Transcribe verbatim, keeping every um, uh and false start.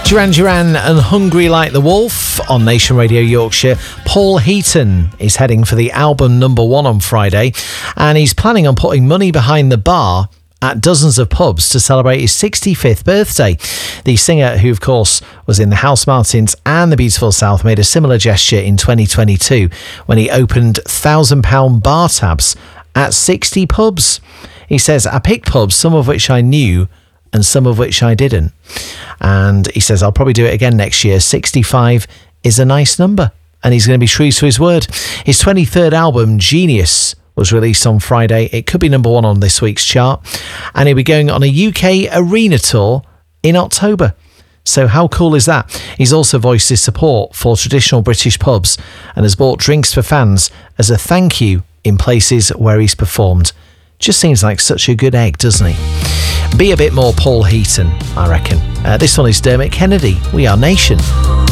Duran Duran and Hungry Like the Wolf on Nation Radio Yorkshire. Paul Heaton is heading for the album number one on Friday, and he's planning on putting money behind the bar at dozens of pubs to celebrate his sixty-fifth birthday. The singer, who of course was in the Housemartins and the Beautiful South, made a similar gesture in twenty twenty-two when he opened one thousand pound bar tabs at sixty pubs. He says, I picked pubs, some of which I knew and some of which I didn't. And he says, I'll probably do it again next year. sixty-five is a nice number, and he's going to be true to his word. His twenty-third album, Genius, was released on Friday. It could be number one on this week's chart, and he'll be going on a U K arena tour in October. So how cool is that? He's also voiced his support for traditional British pubs and has bought drinks for fans as a thank you in places where he's performed. Just seems like such a good egg, doesn't he? Be a bit more Paul Heaton, I reckon. Uh, this one is Dermot Kennedy. We Are Nation.